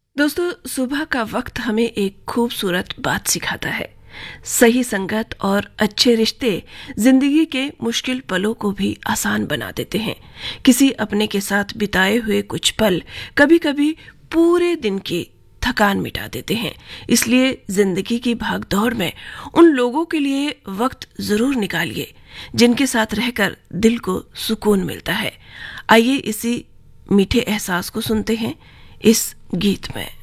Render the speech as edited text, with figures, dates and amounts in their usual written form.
दोस्तों, सुबह का वक्त हमें एक खूबसूरत बात सिखाता है। सही संगत और अच्छे रिश्ते जिंदगी के मुश्किल पलों को भी आसान बना देते हैं। किसी अपने के साथ बिताए हुए कुछ पल कभी-कभी पूरे दिन की थकान मिटा देते हैं। इसलिए जिंदगी की भागदौड़ में उन लोगों के लिए वक्त जरूर निकालिए जिनके साथ रहकर दिल को सुकून मिलता है। आइए इसी मीठे एहसास को सुनते हैं इस गीत में।